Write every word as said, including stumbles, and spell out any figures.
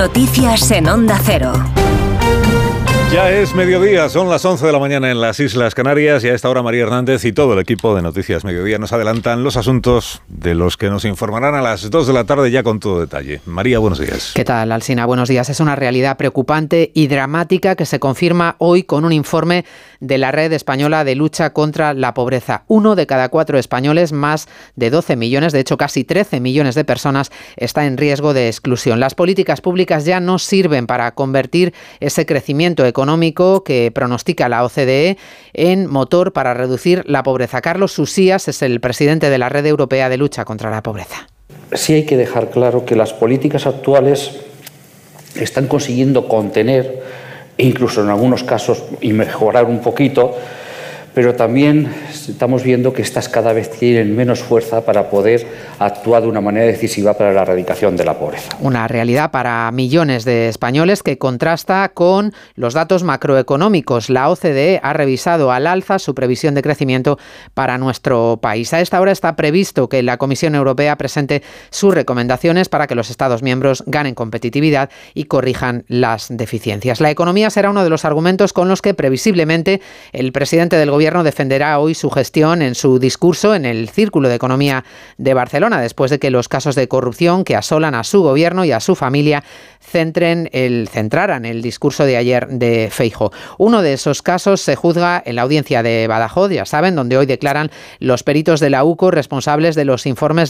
Noticias en Onda Cero. Ya es mediodía, son las once de la mañana en las Islas Canarias y a esta hora María Hernández y todo el equipo de Noticias Mediodía nos adelantan los asuntos de los que nos informarán a las dos de la tarde ya con todo detalle. María, buenos días. ¿Qué tal, Alsina? Buenos días. Es una realidad preocupante y dramática que se confirma hoy con un informe de la Red Española de Lucha contra la Pobreza. Uno de cada cuatro españoles, más de doce millones, de hecho casi trece millones de personas, está en riesgo de exclusión. Las políticas públicas ya no sirven para convertir ese crecimiento económico económico que pronostica la O C D E en motor para reducir la pobreza. Carlos Susías es el presidente de la Red Europea de Lucha contra la Pobreza. Sí hay que dejar claro que las políticas actuales están consiguiendo contener, incluso en algunos casos, y mejorar un poquito, pero también estamos viendo que estas cada vez tienen menos fuerza para poder actuar de una manera decisiva para la erradicación de la pobreza. Una realidad para millones de españoles que contrasta con los datos macroeconómicos. La O C D E ha revisado al alza su previsión de crecimiento para nuestro país. A esta hora está previsto que la Comisión Europea presente sus recomendaciones para que los Estados miembros ganen competitividad y corrijan las deficiencias. La economía será uno de los argumentos con los que previsiblemente el presidente del Gobierno Gobierno defenderá hoy su gestión en su discurso en el Círculo de Economía de Barcelona, después de que los casos de corrupción que asolan a su gobierno y a su familia centren el, centraran el discurso de ayer de Feijóo. Uno de esos casos se juzga en la audiencia de Badajoz, ya saben, donde hoy declaran los peritos de la U C O responsables de los informes